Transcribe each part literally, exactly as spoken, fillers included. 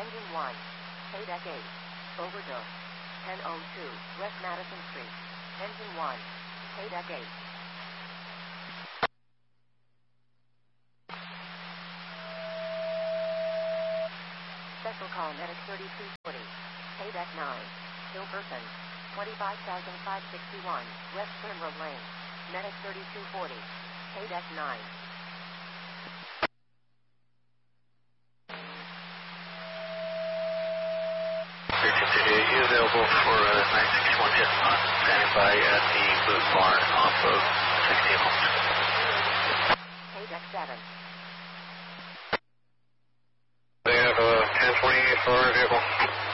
Engine one. K-Deck eight. Overdose. ten oh two, West Madison Street. Engine one. K-Deck eight. Special call Medic thirty-two forty. K-Deck nine. Kill person. twenty-five thousand five hundred sixty-one, West Primrose Lane. Medic thirty-two forty. K-Deck nine. Are you available for uh, nine sixty-one hit on standing by at the boot barn off of sixteen Homes? K-Deck seven. They have a ten twenty-eight for a vehicle.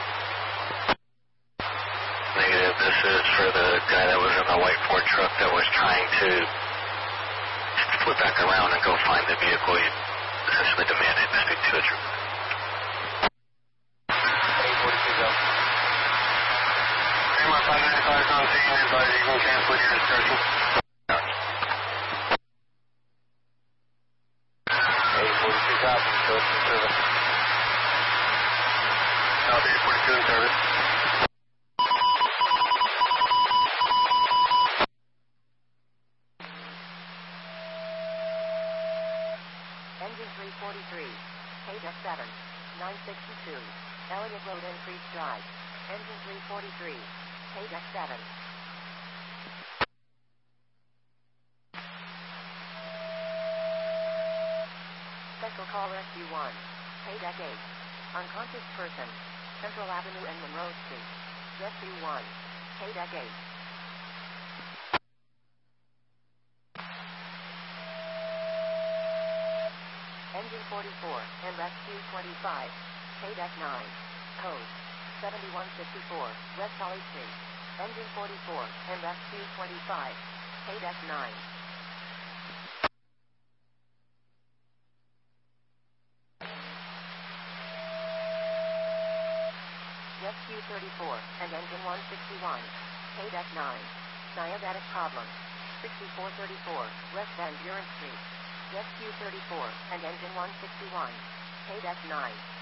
Negative. This is for the guy that was in the white Ford truck that was trying to flip back around and go find the vehicle. He essentially demanded to speak to a trooper. eight forty-two go. five ninety-five is on scene. Advise you can cancel your instruction. eight forty-two copy. Show us in service. South eight forty-two in service. Engine three forty-three. K-Deck seven. nine sixty-two. Elliott Road Increased Drive. Engine three forty-three. K-Deck seven. Special call Rescue one. K-Deck eight. Unconscious person. Central Avenue and Monroe Street. Rescue one. K-Deck eight. Engine forty-four and Rescue twenty-five. K-Deck nine. Code seventy-one fifty-four, West Holly Street. Engine forty-four and Rescue twenty-five. K-Deck nine. Rescue thirty-four and Engine one sixty-one. K-Deck nine. Diabetic problem. sixty-four thirty-four, West Van Buren Street. Rescue thirty-four and Engine one sixty-one. K-Deck nine.